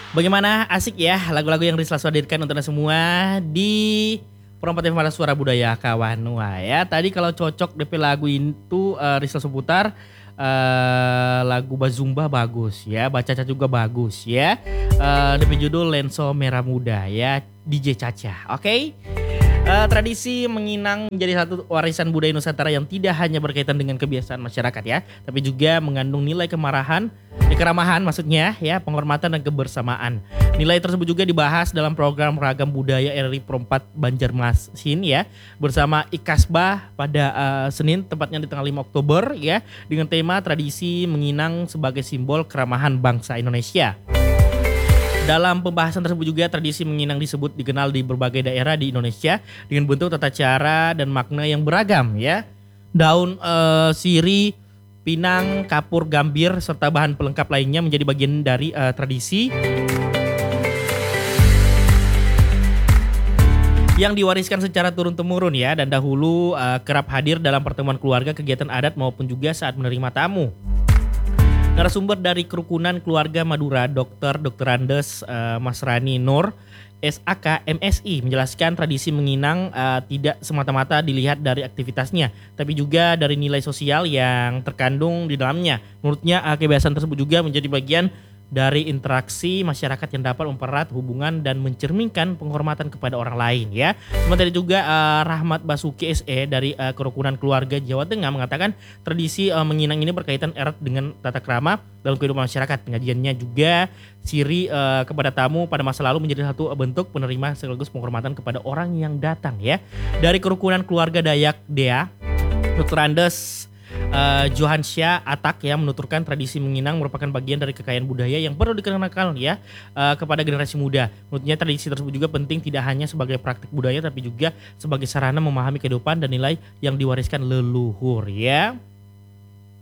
Bagaimana asik ya lagu-lagu yang Rizla hadirkan untuk Anda semua di Perompak Pada Suara Budaya Kawan. Wah ya tadi kalau cocok DP lagu itu Rizla seputar lagu Bazumba bagus ya, Bacaca juga bagus ya. DP judul Lenso Merah Muda ya, DJ Caca. Oke. Tradisi menginang menjadi satu warisan budaya Nusantara yang tidak hanya berkaitan dengan kebiasaan masyarakat ya, tapi juga mengandung nilai keramahan maksudnya ya, penghormatan dan kebersamaan. Nilai tersebut juga dibahas dalam program Ragam Budaya RRI Perompak Banjarmasin ya, bersama Ikasbah pada Senin tepatnya di tanggal 5 Oktober ya, dengan tema tradisi menginang sebagai simbol keramahan bangsa Indonesia. Dalam pembahasan tersebut juga tradisi menginang disebut dikenal di berbagai daerah di Indonesia dengan bentuk tata cara dan makna yang beragam ya. Daun sirih, pinang, kapur, gambir serta bahan pelengkap lainnya menjadi bagian dari tradisi yang diwariskan secara turun-temurun ya, dan dahulu kerap hadir dalam pertemuan keluarga, kegiatan adat maupun juga saat menerima tamu. Narasumber dari Kerukunan Keluarga Madura, Dr. Andes Masrani Nur, SAK MSI, menjelaskan tradisi menginang tidak semata-mata dilihat dari aktivitasnya, tapi juga dari nilai sosial yang terkandung di dalamnya. Menurutnya kebiasaan tersebut juga menjadi bagian dari interaksi masyarakat yang dapat mempererat hubungan dan mencerminkan penghormatan kepada orang lain ya. Sementara juga Rahmat Basuki SE dari Kerukunan Keluarga Jawa Tengah mengatakan tradisi menginang ini berkaitan erat dengan tata krama dalam kehidupan masyarakat. Pengajiannya juga siri kepada tamu pada masa lalu menjadi satu bentuk penerima sekaligus penghormatan kepada orang yang datang ya. Dari Kerukunan Keluarga Dayak Dea, Dr. Andes Johansyah Atak ya menuturkan tradisi menginang merupakan bagian dari kekayaan budaya yang perlu dikenalkan ya kepada generasi muda. Menurutnya tradisi tersebut juga penting tidak hanya sebagai praktik budaya tapi juga sebagai sarana memahami kehidupan dan nilai yang diwariskan leluhur ya.